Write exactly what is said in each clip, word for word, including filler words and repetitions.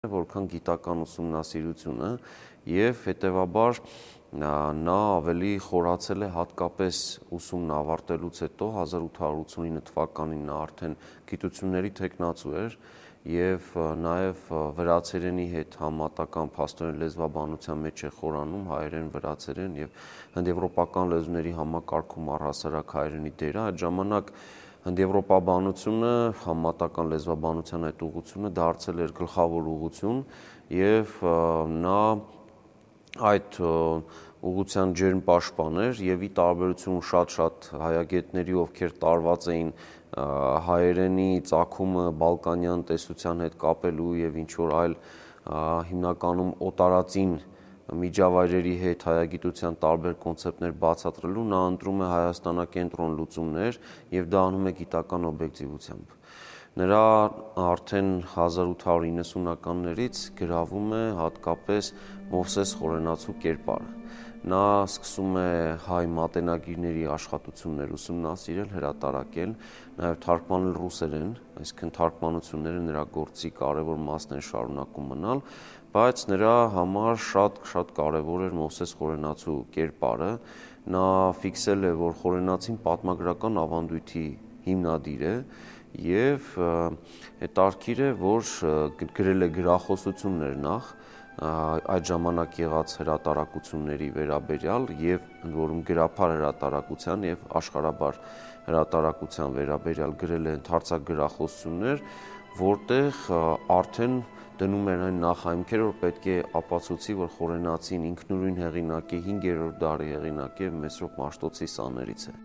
որքան գիտական ուսումնասիրությունը եւ հետեւաբար նա ավելի խորացել է հատկապես ուսումն ավարտելուց հետո հազար ութ հարյուր ութսունինը թվականին նա արդեն գիտությունների թեկնածու էր եւ նաեւ վրացերենի հետ համատական փաստորեն լեզվաբանության մեջ է խորանում հայերեն, վրացերեն եւ հնդեվրոպական լեզուների համակարգում առհասարակ հայերենի դերը այդ ժամանակ հնդեվրոպաբանությունը, համատական լեզվաբանության այդ ուղղությունը դարձել էր գլխավոր ուղղություն եւ նա այդ ուղղության ջերմ պաշտպան էր եւ ի տարբերություն շատ-շատ հայագետների, ովքեր տարված էին հայերենի ծագումը բալկանյան տեսության հետ կապելու եւ ինչ որ այլ հիմնականում օտարածին միջավայրերի հետ հայագիտության տարբեր կոնցեպտներ բացատրելու նա ընտրում է հայաստանակենտրոն լուծումներ եւ դա անում է գիտական օբյեկտիվությամբ։ Նրա արդեն հազար ութ հարյուր իննսունականներից գրավում է հատկապես Մովսես Խորենացու կերպարը։ Նա սկսում է հայ մատենագիրների աշխատություններ ուսումնասիրել, հրատարակել, նաև թարգմանել ռուսերեն, այսինքն թարգմանությունները նրա գործի կարևոր մասն են շարունակում մնալ, բայց նրա համար շատ-շատ կարևոր էր Մովսես Խորենացու կերպարը։ Նա ֆիքսել է, որ Խորենացին պատմագրական ավանդույթի հիմնադիր է եւ հետարքիր է, որ գրել է գրախոսություններ նախ այդ ժամանակ եղած հրատարակությունների վերաբերյալ եւ ընդ որում գրափար հրատարակության եւ աշխարհաբար հրատարակության վերաբերյալ գրել է ընդհանրացակ գրախոսություններ, որտեղ արդեն դնում էր այն նախահայմքերը, որ պետք է ապացուցի, որ Խորենացին ինքնուրույն հեղինակ է, հինգերորդ դարի հեղինակ է, Մեսրոպ Մաշտոցի սաներից է։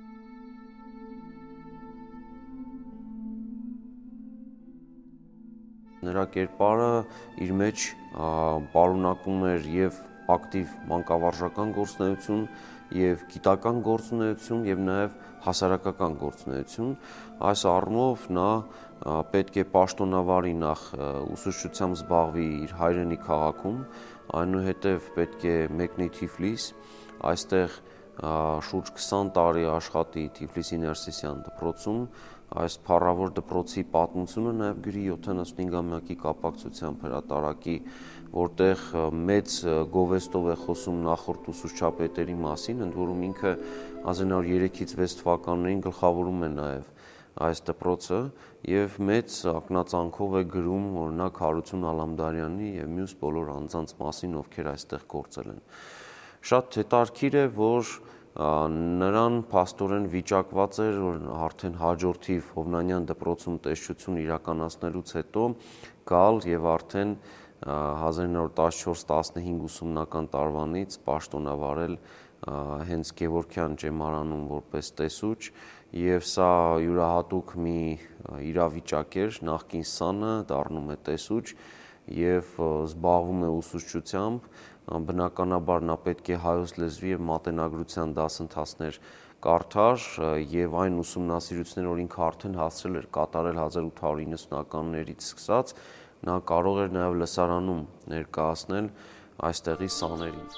Նրա կերպարը իր մեջ պարունակում էր եւ ակտիվ մանկավարժական գործունեություն եւ գիտական գործունեություն եւ նաեւ հասարակական գործունեություն։ Այս առումով նա պետք է պաշտոնավարի նախ ուսուցչությամբ զբաղվի իր հայրենի քաղաքում, այնուհետև պետք է մեկնի Թիֆլիս, այստեղ շուրջ քսան տարի աշխատի Թիֆլիսի Ներսիսյան դպրոցում, այս փառավոր դպրոցի պատմությունը նաև գրի յոթանասունհինգամյակի կապակցությամբ հրատարակի, որտեղ մեծ գովեստով է խոսում նախորդ ուսուցչապետերի մասին, ընդ որում ինքը հազար նոր երեքից վեց թվականներին գլխավորում է նաև այս դպրոցը եւ մեծ ակնածանքով է գրում օրինակ Հարություն Ալամդարյանի եւ մյուս բոլոր անձանց մասին, ովքեր այստեղ գործել են։ Շատ հետաքրքիր է, որ նրան փաստորեն վիճակված էր, որ արդեն հաջորդիվ Հովնանյան դպրոցում տեսչություն իրականացնելուց հետո գալ եւ արդեն հազար նոր տասնչորս տասնհինգ ուսումնական տարվանից պաշտոնավարել հենց Գևորգյան ճեմարանում որպես տեսուչ եւ սա յուրահատուկ մի իրավիճակ էր, նախկին սանը դառնում է տեսուչ եւ զբաղվում է ուսուցչությամբ, բնականաբար նա պետք է հայոց լեզվի եւ մատենագրության դասընթացներ կարդար եւ այն ուսումնասիրությունները, որ ինքը արդեն հասցրել էր կատարել հազար ութ հարյուր իննսունականներից սկսած, նա կարող էր նաեւ լսարանում ներկայացնել այստեղի սաներին։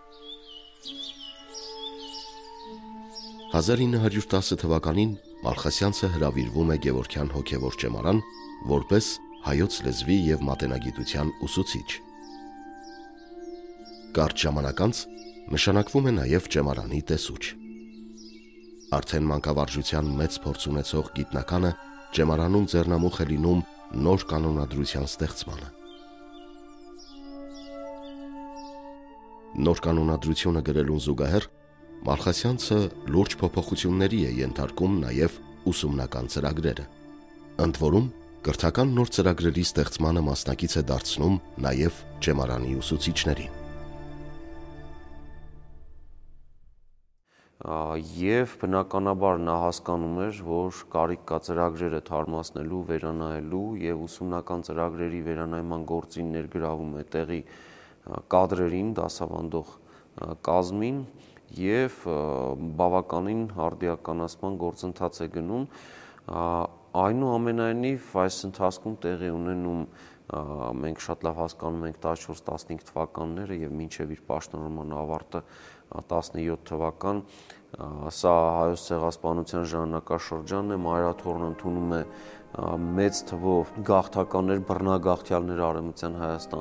հազար ինը հարյուր տասը թվականին Մալխասյանցը հրավիրվում է Գևորգյան հոգևոր ճեմարան որպես հայոց լեզվի եւ մատենագիտության ուսուցիչ։ Կարճ ժամանակ անց նշանակվում է նաեւ ճեմարանի տեսուչ։ Արդեն մանկավարժության մեծ փորձ ունեցող գիտնականը ճեմարանում ձեռնամուխ է լինում նոր կանոնադրության ստեղծմանը։ Նոր կանոնադրությունը գրելուն զուգահեռ Մալխասյանցը լուրջ փոփոխությունների է ենթարկում նաև ուսումնական ծրագրերը։ Ընդ որում, կրթական նոր ծրագրերի ստեղծմանը մասնակից է դարձնում նաև ճեմարանի ուսուցիչներին։ Եվ բնականաբար նա հասկանում էր, որ կարիք կա ծրագրերը թարմացնելու, վերանայելու եւ ուսումնական ծրագրերի վերանայման գործին ներգրավում է տեղի կադրերին, դասավանդող կազմին եւ բավականին արդիականացման գործընթաց է գնում, այնուամենայնիվ այս ընթացքում տեղի ունենում մենք շատ լավ հասկանում ենք տասնչորս տասնհինգ թվականները եւ մինչեւ իր պաշտոնորման ավարտը տասնյոթ թվական սա հայոց ցեղասպանության ժամանակաշրջանն է, Մայրաթոռն ընդունում է մեծ թվով գաղթականներ, բռնագաղթյալներ Արևմտյան Հայաստան